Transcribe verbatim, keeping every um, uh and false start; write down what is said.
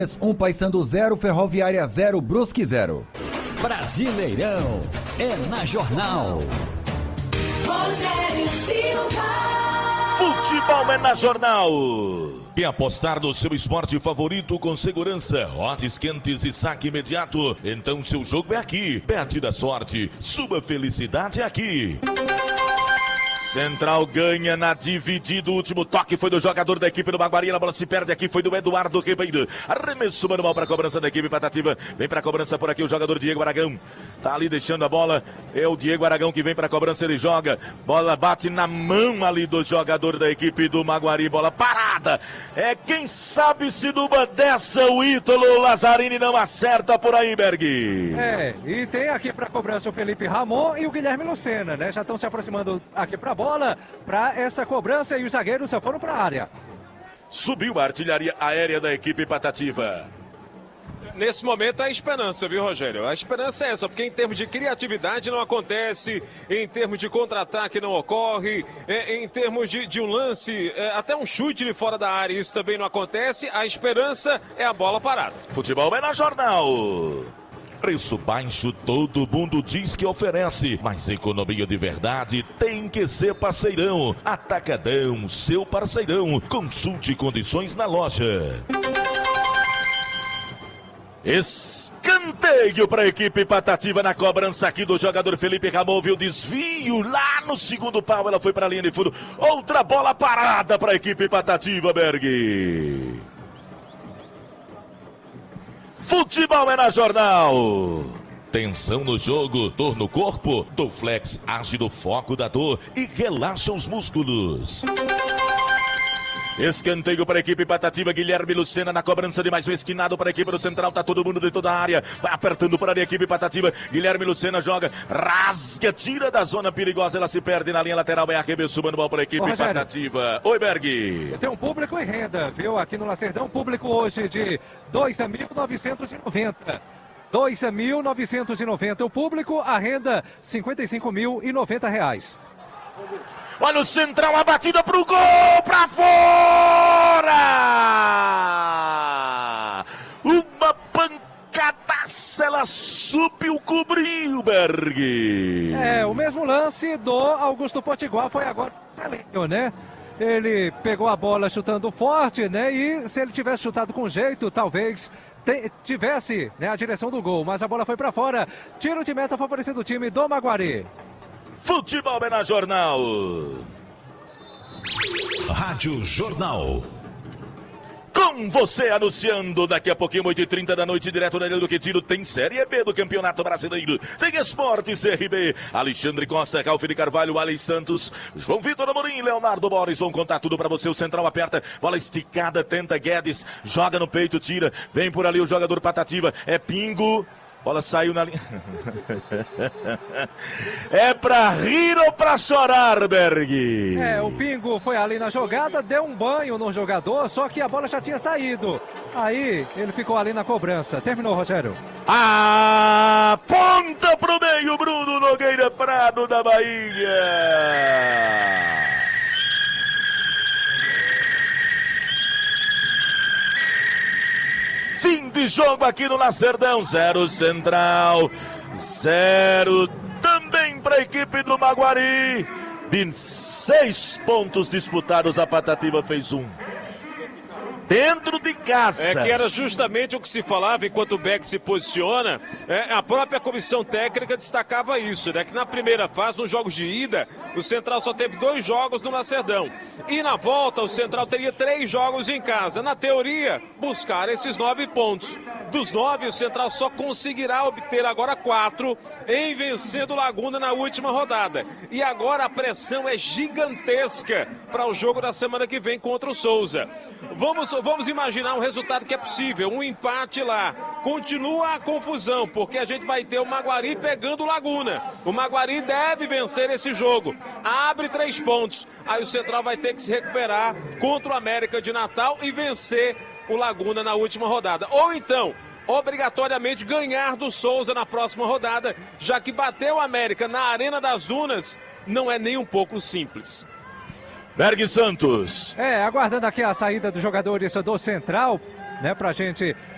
um Paysandu zero, Ferroviária zero, Brusque zero. Brasileirão é na Jornal. Rogério Silva. Futebol é na Jornal. Quer apostar no seu esporte favorito com segurança, odds quentes e saque imediato? Então seu jogo é aqui. Bet da sorte, sua felicidade é aqui. Central ganha na dividida, o último toque foi do jogador da equipe do Maguari, a bola se perde aqui, foi do Eduardo Ribeiro. Arremesso manual para a cobrança da equipe Patativa, vem para a cobrança por aqui o jogador Diego Aragão. Tá ali deixando a bola, é o Diego Aragão que vem para a cobrança, ele joga, bola bate na mão ali do jogador da equipe do Maguari, bola parada. É quem sabe se numa dessa o Ítalo Lazzarini não acerta por aí, Berg. É, e tem aqui para a cobrança o Felipe Ramon e o Guilherme Lucena, né? Já estão se aproximando aqui para a bola para essa cobrança e os zagueiros já foram para a área. Subiu a artilharia aérea da equipe Patativa. Nesse momento a esperança, viu, Rogério? A esperança é essa, porque em termos de criatividade não acontece, em termos de contra-ataque não ocorre, é, em termos de, de um lance, é, até um chute de fora da área, isso também não acontece. A esperança é a bola parada. Futebol é na Jornal. Preço baixo todo mundo diz que oferece, mas economia de verdade tem que ser Parceirão. Atacadão, seu parceirão. Consulte condições na loja. Escanteio para a equipe Patativa na cobrança aqui do jogador Felipe Ramon, viu desvio lá no segundo pau, ela foi para a linha de fundo. Outra bola parada para a equipe Patativa, Berg. Futebol é na Jornal. Tensão no jogo, dor no corpo. Dorflex age no foco da dor e relaxa os músculos. Escanteio para a equipe Patativa, Guilherme Lucena na cobrança de mais um esquinado para a equipe do Central, tá todo mundo de toda a área, vai apertando para a equipe Patativa, Guilherme Lucena joga, rasga, tira da zona perigosa, ela se perde na linha lateral, vai arremesso manual para a equipe Ô, Patativa. Oi, Berg. Tem um público em renda, viu, aqui no Lacerdão, público hoje de dois mil novecentos e noventa. dois mil novecentos e noventa, o público, a renda cinquenta e cinco mil e noventa reais. Olha o Central, a batida pro gol, pra fora! Uma pancadaça, ela subiu, cobriu, Berg. É, o mesmo lance do Augusto Potiguar foi agora excelente, né? Ele pegou a bola chutando forte, né? E se ele tivesse chutado com jeito, talvez tivesse, né, a direção do gol. Mas a bola foi pra fora. Tiro de meta favorecendo o time do Maguari. Futebol é na Jornal. Rádio Jornal. Com você anunciando daqui a pouquinho, oito e trinta da noite, direto da Ilha do Quetiro, tem Série B do Campeonato Brasileiro, tem Esporte C R B, Alexandre Costa, Calfini Carvalho, Alex Santos, João Vitor Amorim, Leonardo Boris, vão contar tudo pra você, o Central aperta, bola esticada, tenta Guedes, joga no peito, tira, vem por ali o jogador Patativa, é pingo. Bola saiu na linha. É pra rir ou pra chorar, Berg? É, o Pingo foi ali na jogada, deu um banho no jogador, só que a bola já tinha saído. Aí ele ficou ali na cobrança. Terminou, Rogério. A ponta pro meio, Bruno Nogueira Prado da Bahia. Fim de jogo aqui no Lacerdão, zero Central, zero também para a equipe do Maguari. De seis pontos disputados, a Patativa fez um. Dentro de casa. É que era justamente o que se falava enquanto o Beck se posiciona. É, a própria comissão técnica destacava isso, né? Que na primeira fase, nos jogos de ida, o Central só teve dois jogos no Lacerdão. E na volta, o Central teria três jogos em casa. Na teoria, buscar esses nove pontos. Dos nove, o Central só conseguirá obter agora quatro em vencendo o Laguna na última rodada. E agora a pressão é gigantesca para o jogo da semana que vem contra o Souza. Vamos, vamos imaginar um resultado que é possível, um empate lá. Continua a confusão, porque a gente vai ter o Maguari pegando o Laguna. O Maguari deve vencer esse jogo. Abre três pontos. Aí o Central vai ter que se recuperar contra o América de Natal e vencer o Laguna na última rodada. Ou então, obrigatoriamente ganhar do Souza na próxima rodada, já que bater o América na Arena das Dunas não é nem um pouco simples. Berg Santos. É, aguardando aqui a saída dos jogadores do Central, né, pra gente